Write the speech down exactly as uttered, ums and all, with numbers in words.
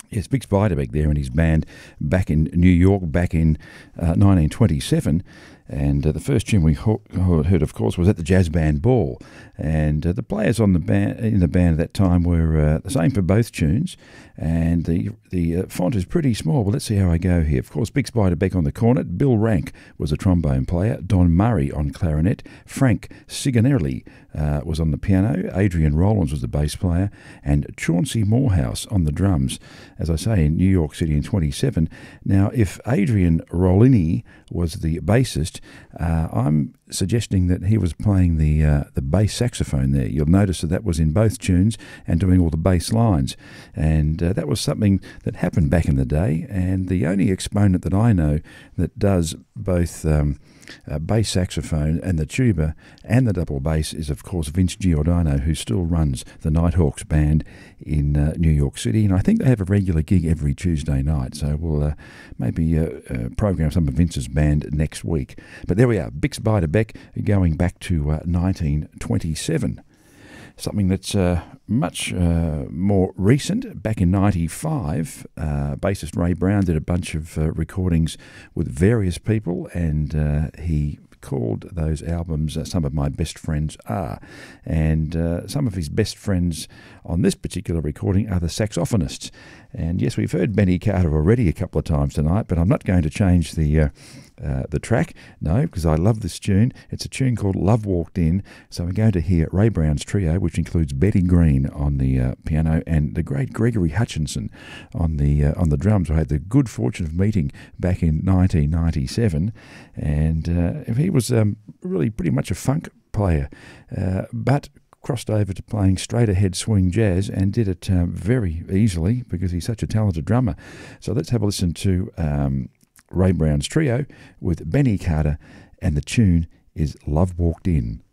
Yes, Bix Beiderbecke there and his band back in New York, back in uh, nineteen twenty-seven. And uh, the first tune we ho- heard, of course, was at the Jazz Band Ball. And uh, the players on the band in the band at that time were uh, the same for both tunes. And the the uh, font is pretty small. Well, let's see how I go here. Of course, Bix Beiderbecke on the cornet. Bill Rank was a trombone player. Don Murray on clarinet. Frank Sigonelli uh, was on the piano. Adrian Rollins was the bass player. And Chauncey Morehouse on the drums. As I say, in New York City in twenty-seven. Now, if Adrian Rollini was the bassist, uh, I'm suggesting that he was playing the uh, the bass saxophone there. You'll notice that that was in both tunes and doing all the bass lines. And uh, that was something that happened back in the day. And the only exponent that I know that does both um, uh, bass saxophone and the tuba and the double bass is, of course, Vince Giordano, who still runs the Nighthawks band in uh, New York City. And I think they have a regular gig every Tuesday night. So we'll uh, maybe uh, uh, program some of Vince's band next week. But there we are, Bix Beiderbecke going back to uh, nineteen twenty-seven. Something that's uh, much uh, more recent. Back in ninety-five, uh, bassist Ray Brown did a bunch of uh, recordings with various people, and uh, he called those albums uh, Some of My Best Friends Are. And uh, some of his best friends on this particular recording are the saxophonists. And yes, we've heard Benny Carter already a couple of times tonight, but I'm not going to change the uh, uh, the track, no, because I love this tune. It's a tune called Love Walked In. So we're going to hear Ray Brown's trio, which includes Betty Green on the uh, piano and the great Gregory Hutchinson on the uh, on the drums. I had the good fortune of meeting back in nineteen ninety-seven, and uh, he was um, really pretty much a funk player, uh, but crossed over to playing straight ahead swing jazz and did it um, very easily because he's such a talented drummer. So let's have a listen to um, Ray Brown's trio with Benny Carter, and the tune is Love Walked In.